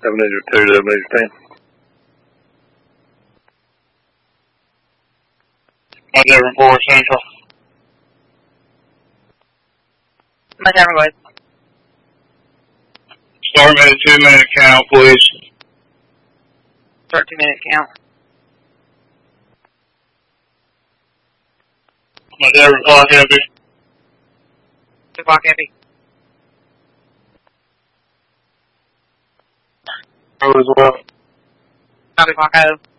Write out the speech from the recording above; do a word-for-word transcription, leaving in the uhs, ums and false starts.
seven eight two, seven eight ten. My seven four Central. My seven go ahead. Start me at a two minute count, please. Start two minute count. My seven o'clock heavy. Two o'clock heavy. Oh, as well. Five o'clock O.